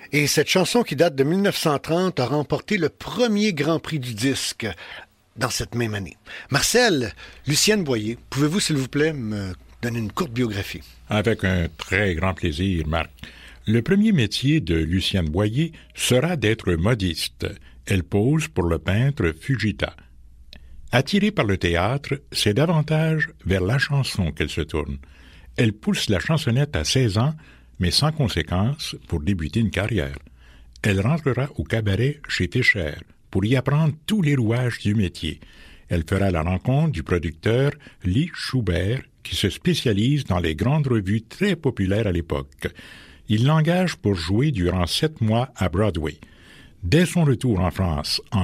Et cette chanson qui date de 1930 a remporté le premier Grand Prix du disque dans cette même année. Marcel, Lucienne Boyer, pouvez-vous s'il vous plaît me donner une courte biographie? Avec un très grand plaisir, Marc. Le premier métier de Lucienne Boyer sera d'être modiste. Elle pose pour le peintre Fujita. Attirée par le théâtre, c'est davantage vers la chanson qu'elle se tourne. Elle pousse la chansonnette à 16 ans, mais sans conséquence pour débuter une carrière. Elle rentrera au cabaret chez Fischer pour y apprendre tous les rouages du métier. Elle fera la rencontre du producteur Lee Schubert, qui se spécialise dans les grandes revues très populaires à l'époque. Il l'engage pour jouer durant 7 mois à Broadway. Dès son retour en France, en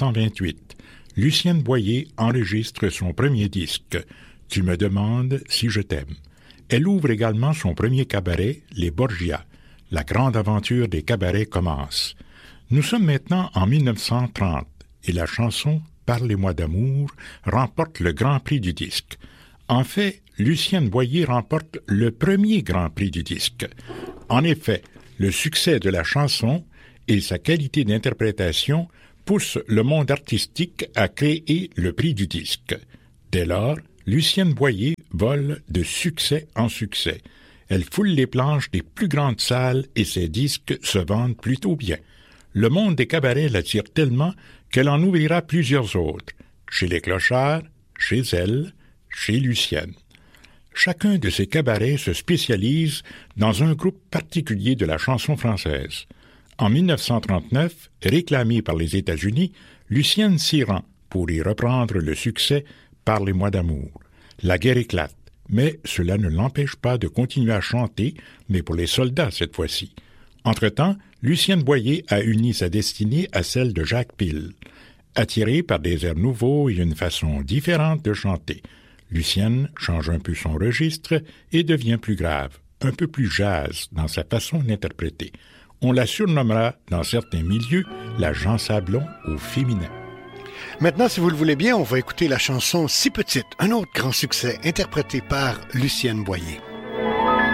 1928, Lucienne Boyer enregistre son premier disque, « Tu me demandes si je t'aime ». Elle ouvre également son premier cabaret, les Borgia. La grande aventure des cabarets commence. Nous sommes maintenant en 1930 et la chanson « Parlez-moi d'amour » remporte le Grand Prix du disque. En fait, Lucienne Boyer remporte le premier Grand Prix du disque. En effet, le succès de la chanson et sa qualité d'interprétation poussent le monde artistique à créer le prix du disque. Dès lors, Lucienne Boyer vole de succès en succès. Elle foule les planches des plus grandes salles et ses disques se vendent plutôt bien. Le monde des cabarets l'attire tellement qu'elle en ouvrira plusieurs autres, chez les Clochards, chez elle, chez Lucienne. Chacun de ces cabarets se spécialise dans un groupe particulier de la chanson française. En 1939, réclamée par les États-Unis, Lucienne s'y rend pour y reprendre le succès « Parlez-moi d'amour ». La guerre éclate, mais cela ne l'empêche pas de continuer à chanter, mais pour les soldats cette fois-ci. Entre-temps, Lucienne Boyer a uni sa destinée à celle de Jacques Pille. Attirée par des airs nouveaux et une façon différente de chanter, Lucienne change un peu son registre et devient plus grave, un peu plus jazz dans sa façon d'interpréter. On la surnommera dans certains milieux la Jean Sablon au féminin. Maintenant, si vous le voulez bien, on va écouter la chanson « Si petite », un autre grand succès interprété par Lucienne Boyer.